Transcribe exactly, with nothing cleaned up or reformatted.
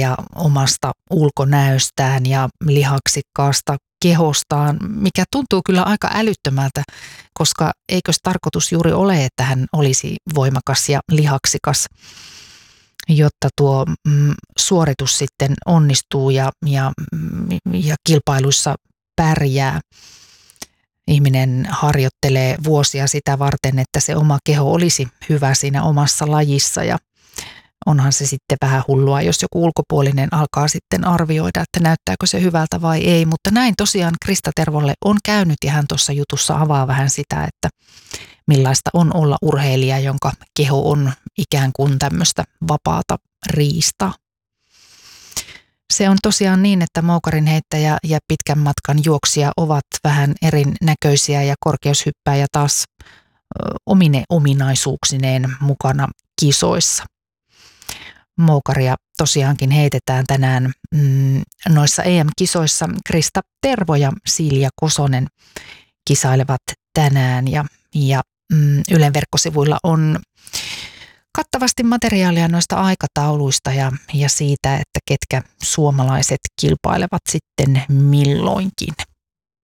ja omasta ulkonäöstään ja lihaksikkaasta kehostaan, mikä tuntuu kyllä aika älyttömältä, koska eikös tarkoitus juuri ole, että hän olisi voimakas ja lihaksikas, jotta tuo mm, suoritus sitten onnistuu ja, ja, ja kilpailuissa pärjää. Ihminen harjoittelee vuosia sitä varten, että se oma keho olisi hyvä siinä omassa lajissa ja onhan se sitten vähän hullua, jos joku ulkopuolinen alkaa sitten arvioida, että näyttääkö se hyvältä vai ei. Mutta näin tosiaan Krista Tervolle on käynyt ja hän tuossa jutussa avaa vähän sitä, että millaista on olla urheilija, jonka keho on ikään kuin tämmöistä vapaata riistaa. Se on tosiaan niin, että moukarinheittäjä ja pitkän matkan juoksija ovat vähän erinäköisiä ja korkeushyppääjä taas omine ominaisuuksineen mukana kisoissa. Moukaria tosiaankin heitetään tänään mm, noissa E M-kisoissa. Krista Tervo ja Silja Kosonen kisailevat tänään ja, ja mm, Ylen verkkosivuilla on kattavasti materiaalia noista aikatauluista ja, ja siitä, että ketkä suomalaiset kilpailevat sitten milloinkin.